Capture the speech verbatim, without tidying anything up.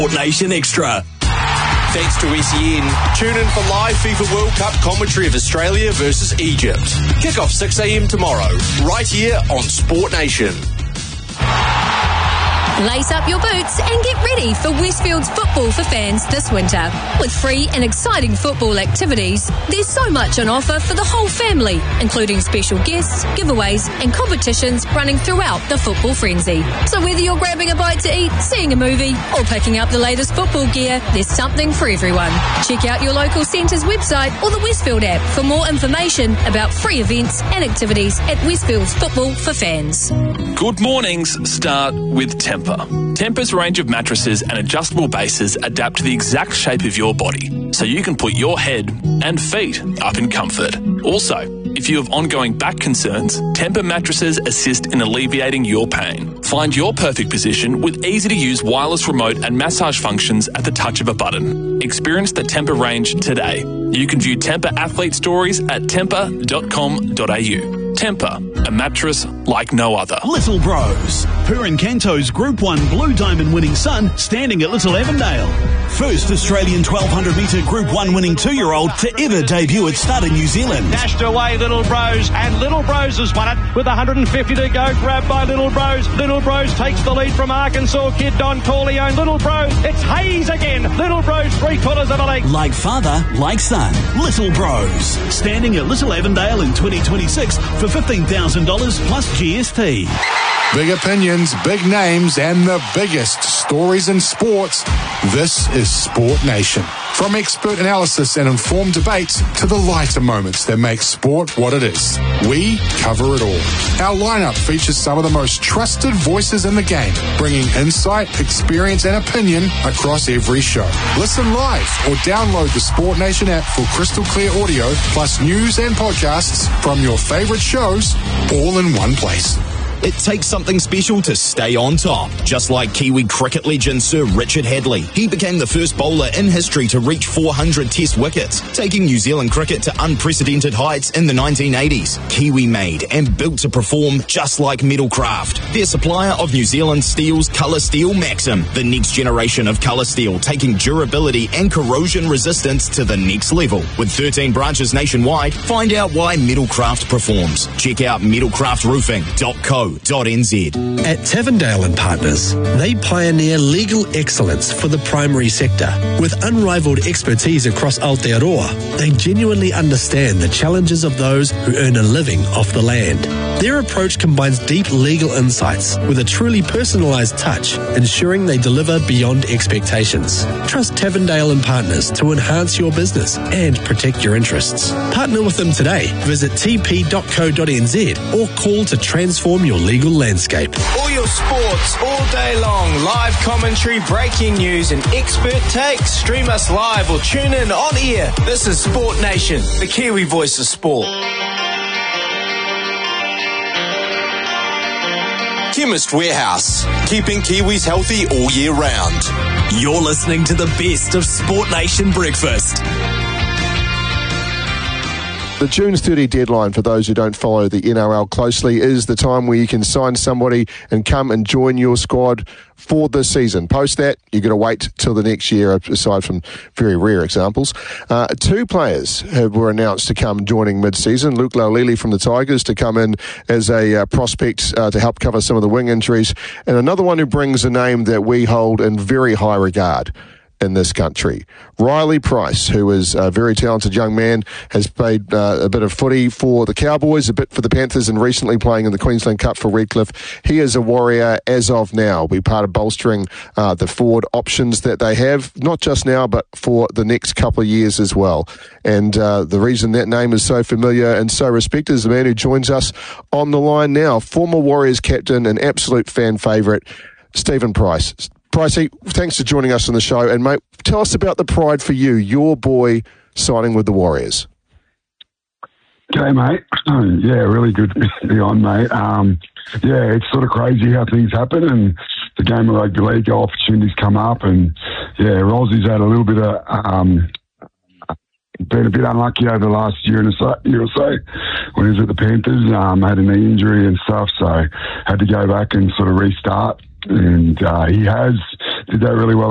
Sport Nation Extra. Thanks to S E N. Tune in for live FIFA World Cup commentary of Australia versus Egypt. Kick off six a.m. tomorrow, right here on Sport Nation. Lace up your boots and get ready for Westfield's football for fans this winter. With free and exciting football activities, there's so much on offer for the whole family, including special guests, giveaways and competitions running throughout the football frenzy. So whether you're grabbing a bite to eat, seeing a movie or picking up the latest football gear, there's something for everyone. Check out your local centre's website or the Westfield app for more information about free events and activities at Westfield's Football for Fans. Good mornings start with Temper. Temper's range of mattresses and adjustable bases adapt to the exact shape of your body, so you can put your head and feet up in comfort. Also, if you have ongoing back concerns, Temper mattresses assist in alleviating your pain. Find your perfect position with easy-to-use wireless remote and massage functions at the touch of a button. Experience the Temper range today. You can view Temper athlete stories at temper dot com dot a u. Temper, a mattress like no other. Little Bros. Purin Canto's Group one Blue Diamond winning son standing at Little Avondale. First Australian twelve hundred metre Group one winning two-year-old to ever debut at Stud in New Zealand. Dashed away Little Bros, and Little Bros has won it with one hundred fifty to go. Grabbed by Little Bros. Little Bros takes the lead from Arkansas kid Don Corleone. Little Bros, it's Hayes again. Little Bros, three quarters of a leg. Like father, like son. Little Bros. Standing at Little Avondale in twenty twenty-six for fifteen thousand dollars plus G S T. Big opinions, big names, and the biggest stories in sports. This is Sport Nation. From expert analysis and informed debates to the lighter moments that make sport what it is, we cover it all. Our lineup features some of the most trusted voices in the game, bringing insight, experience, and opinion across every show. Listen live or download the Sport Nation app for crystal clear audio, plus news and podcasts from your favorite shows, all in one place. It takes something special to stay on top, just like Kiwi cricket legend Sir Richard Hadlee. He became the first bowler in history to reach four hundred test wickets, taking New Zealand cricket to unprecedented heights in the nineteen eighties. Kiwi made and built to perform just like Metalcraft, their supplier of New Zealand Steel's Colour Steel Maxim, the next generation of colour steel, taking durability and corrosion resistance to the next level. With thirteen branches nationwide, find out why Metalcraft performs. Check out metalcraft roofing dot co dot n z. At Tavendale and Partners, they pioneer legal excellence for the primary sector. With unrivaled expertise across Aotearoa, they genuinely understand the challenges of those who earn a living off the land. Their approach combines deep legal insights with a truly personalised touch, ensuring they deliver beyond expectations. Trust Tavendale and Partners to enhance your business and protect your interests. Partner with them today. Visit t p dot co dot n z or call to transform your legal landscape. All your sports, all day long, live commentary, breaking news and expert takes. Stream us live or tune in on air. This is Sport Nation, the Kiwi voice of sport. Chemist Warehouse, keeping Kiwis healthy all year round. You're listening to the best of Sport Nation Breakfast. The June thirtieth deadline, for those who don't follow the N R L closely, is the time where you can sign somebody and come and join your squad for this season. Post that, you've got to wait till the next year, aside from very rare examples. Uh, two players have, were announced to come joining mid-season. Luke Laulili from the Tigers to come in as a uh, prospect uh, to help cover some of the wing injuries. And another one who brings a name that we hold in very high regard in this country. Riley Price, who is a very talented young man, has played uh, a bit of footy for the Cowboys, a bit for the Panthers, and recently playing in the Queensland Cup for Redcliffe. He is a Warrior as of now. Be part of bolstering uh, the forward options that they have, not just now, but for the next couple of years as well. And uh, the reason that name is so familiar and so respected is the man who joins us on the line now, former Warriors captain and absolute fan favourite, Stephen Price. Pricey, thanks for joining us on the show. And, mate, tell us about the pride for you, your boy signing with the Warriors. Okay, mate. Yeah, really good to be on, mate. Um, yeah, it's sort of crazy how things happen, and the game of rugby league opportunities come up. And, yeah, Rossie's had a little bit of... Um, been a bit unlucky over the last year and a so, year or so when he was at the Panthers. Um, had a knee injury and stuff, so had to go back and sort of restart. And uh, he has did that really well